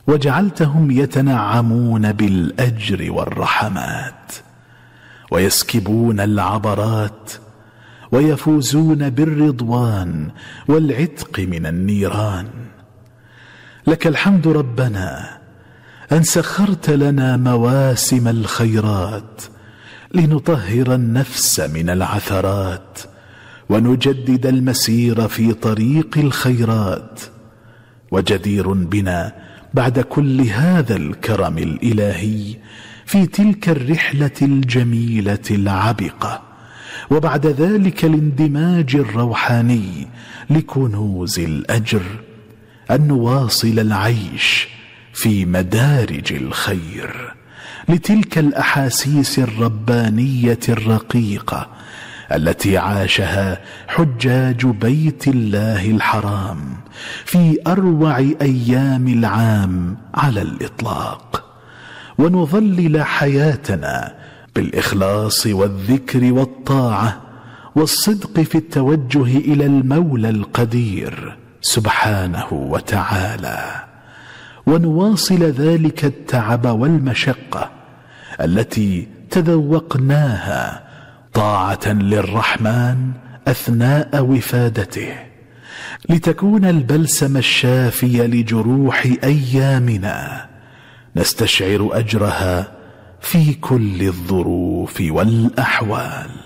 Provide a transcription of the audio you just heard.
وجعلتهم يتنعمون بالأجر والرحمات، ويسكبون العبرات، ويفوزون بالرضوان والعتق من النيران. لك الحمد ربنا أن سخرت لنا مواسم الخيرات لنطهر النفس من العثرات، ونجدد المسير في طريق الخيرات. وجدير بنا بعد كل هذا الكرم الإلهي في تلك الرحلة الجميلة العبقة، وبعد ذلك الاندماج الروحاني لكنوز الأجر، أن نواصل العيش في مدارج الخير لتلك الأحاسيس الربانية الرقيقة التي عاشها حجاج بيت الله الحرام في أروع أيام العام على الإطلاق، ونظلل حياتنا بالإخلاص والذكر والطاعة والصدق في التوجه إلى المولى القدير سبحانه وتعالى، ونواصل ذلك التعب والمشقة التي تذوقناها طاعة للرحمن أثناء وفادته، لتكون البلسم الشافي لجروح أيامنا نستشعر أجرها في كل الظروف والأحوال.